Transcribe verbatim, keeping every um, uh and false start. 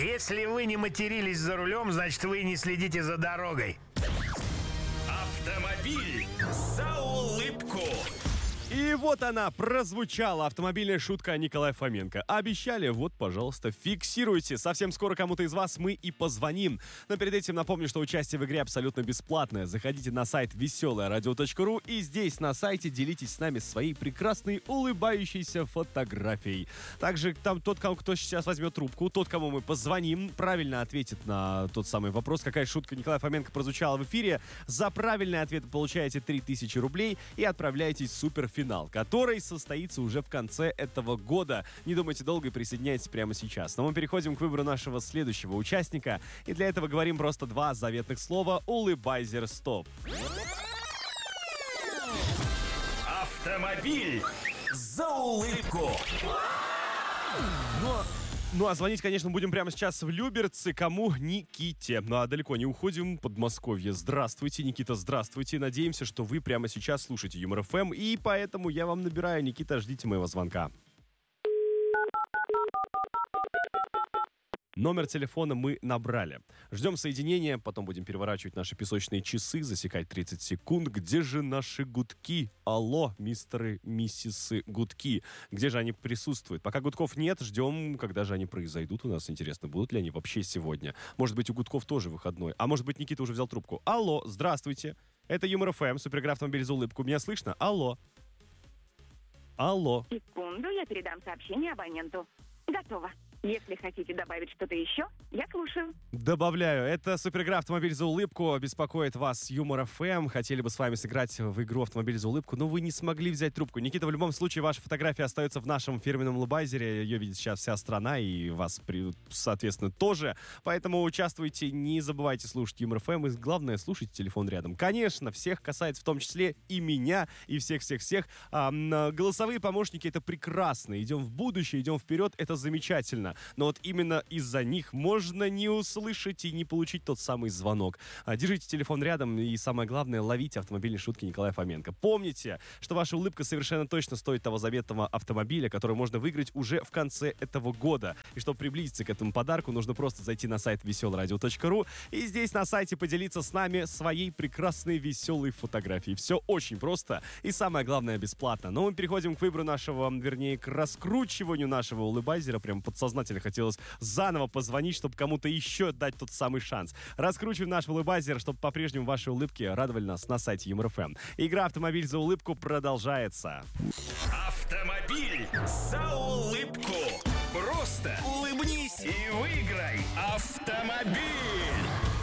Если вы не матерились за рулем, значит, вы не следите за дорогой. Автомобиль за улыбку. И вот она, прозвучала автомобильная шутка Николая Фоменко. Обещали, вот, пожалуйста, фиксируйте. Совсем скоро кому-то из вас мы и позвоним. Но перед этим напомню, что участие в игре абсолютно бесплатное. Заходите на сайт веселое радио точка ру и здесь на сайте делитесь с нами своей прекрасной улыбающейся фотографией. Также там тот, кто сейчас возьмет трубку, тот, кому мы позвоним, правильно ответит на тот самый вопрос, какая шутка Николая Фоменко прозвучала в эфире. За правильный ответ получаете три тысячи рублей и отправляетесь в суперфинал, который состоится уже в конце этого года. Не думайте долго и присоединяйтесь прямо сейчас. Но мы переходим к выбору нашего следующего участника. И для этого говорим просто два заветных слова «Улыбайзер стоп». Автомобиль за улыбку. Но... Ну, а звонить, конечно, будем прямо сейчас в Люберцы. Кому? Никите. Ну, а далеко не уходим. Подмосковье. Здравствуйте, Никита, здравствуйте. Надеемся, что вы прямо сейчас слушаете Юмор эф эм. И поэтому я вам набираю. Никита, ждите моего звонка. Номер телефона мы набрали. Ждем соединения, потом будем переворачивать наши песочные часы, засекать тридцать секунд. Где же наши гудки? Алло, мистеры, миссисы гудки. Где же они присутствуют? Пока гудков нет, ждем, когда же они произойдут у нас. Интересно, будут ли они вообще сегодня? Может быть, у гудков тоже выходной. А может быть, Никита уже взял трубку. Алло, здравствуйте. Это Юмор эф эм, Суперграф «Автомобиль за улыбку». Меня слышно? Алло. Алло. Секунду, я передам сообщение абоненту. Готово. Если хотите добавить что-то еще, я слушаю. Добавляю. Это Суперграф «Автомобиль за улыбку». Беспокоит вас Юмор эф эм. Хотели бы с вами сыграть в игру «Автомобиль за улыбку», но вы не смогли взять трубку. Никита, в любом случае, ваша фотография остается в нашем фирменном улыбайзере. Ее видит сейчас вся страна, и вас, соответственно, тоже. Поэтому участвуйте, не забывайте слушать Юмор эф эм. И главное, слушайте телефон рядом. Конечно, всех касается, в том числе и меня, и всех-всех-всех. А, голосовые помощники — это прекрасно. Идем в будущее, идем вперед, это замечательно. Но вот именно из-за них можно не услышать и не получить тот самый звонок. Держите телефон рядом и, самое главное, ловите автомобильные шутки Николая Фоменко. Помните, что ваша улыбка совершенно точно стоит того заветного автомобиля, который можно выиграть уже в конце этого года. И чтобы приблизиться к этому подарку, нужно просто зайти на сайт веселое радио точка ру и здесь на сайте поделиться с нами своей прекрасной веселой фотографией. Все очень просто и, самое главное, бесплатно. Но мы переходим к выбору нашего, вернее, к раскручиванию нашего улыбайзера. Прям подсознательно хотелось заново позвонить, чтобы кому-то еще дать тот самый шанс. Раскручиваем наш улыбайзер, чтобы по-прежнему ваши улыбки радовали нас на сайте Юмор эф эм. Игра «Автомобиль за улыбку» продолжается. Автомобиль за улыбку. Просто улыбнись и выиграй автомобиль.